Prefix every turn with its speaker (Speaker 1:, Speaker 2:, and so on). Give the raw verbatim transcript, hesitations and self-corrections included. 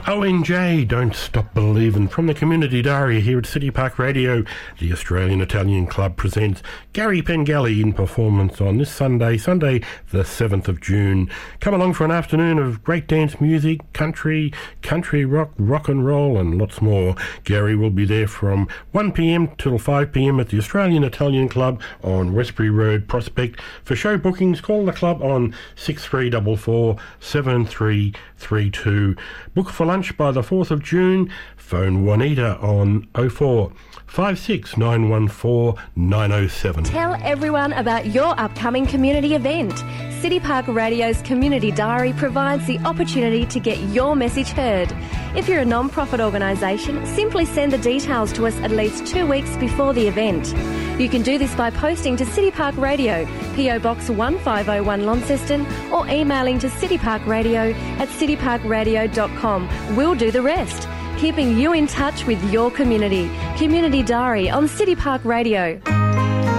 Speaker 1: O N J, Don't Stop Believin', from the Community Diary here at City Park Radio. The Australian Italian Club presents Gary Pengelly in performance on this Sunday, Sunday the seventh of June. Come along for an afternoon of great dance music, country, country rock, rock and roll and lots more. Gary will be there from one p m till five p m at the Australian Italian Club on Westbury Road, Prospect. For show bookings, call the club on six three four four, seven three three two. Book for lunch by the fourth of June. Phone Juanita on oh four five six nine one four nine oh seven.
Speaker 2: Tell everyone about your upcoming community event. City Park Radio's Community Diary provides the opportunity to get your message heard. If you're a non-profit organisation, simply send the details to us at least two weeks before the event. You can do this by posting to City Park Radio, P O Box one five oh one Launceston, or emailing to cityparkradio at cityparkradio dot com. We'll do the rest, keeping you in touch with your community. Community Diary on City Park Radio.